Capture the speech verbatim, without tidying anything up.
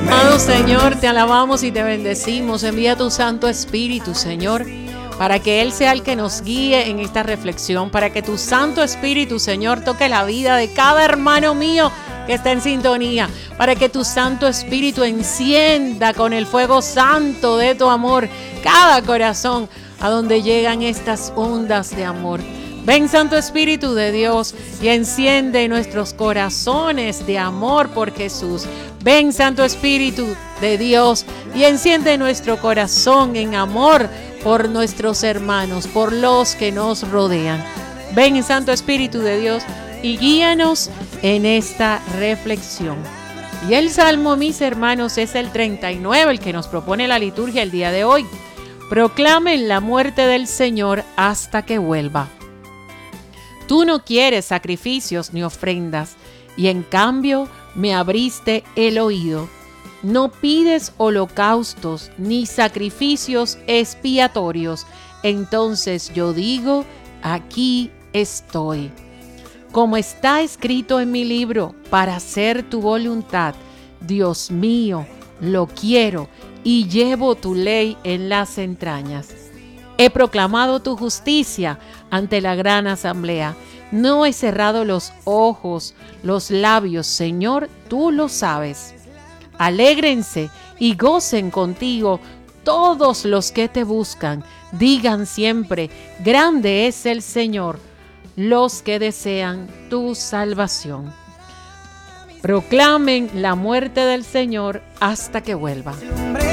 Amado Señor, te alabamos y te bendecimos. Envía tu Santo Espíritu, Señor, para que Él sea el que nos guíe en esta reflexión, para que tu Santo Espíritu, Señor, toque la vida de cada hermano mío que está en sintonía, para que tu Santo Espíritu encienda con el fuego santo de tu amor cada corazón a donde llegan estas ondas de amor. Ven, Santo Espíritu de Dios, y enciende nuestros corazones de amor por Jesús. Ven, Santo Espíritu de Dios, y enciende nuestro corazón en amor por nuestros hermanos, por los que nos rodean. Ven, Santo Espíritu de Dios, y guíanos en esta reflexión. Y el Salmo, mis hermanos, es el treinta y nueve, el que nos propone la liturgia el día de hoy. Proclamen la muerte del Señor hasta que vuelva. Tú no quieres sacrificios ni ofrendas, y en cambio me abriste el oído. No pides holocaustos ni sacrificios expiatorios. Entonces yo digo, aquí estoy. Como está escrito en mi libro, para hacer tu voluntad, Dios mío, lo quiero y llevo tu ley en las entrañas. He proclamado tu justicia ante la gran asamblea. No he cerrado los ojos, los labios, Señor, tú lo sabes. Alégrense y gocen contigo todos los que te buscan. Digan siempre, grande es el Señor, los que desean tu salvación. Proclamen la muerte del Señor hasta que vuelva.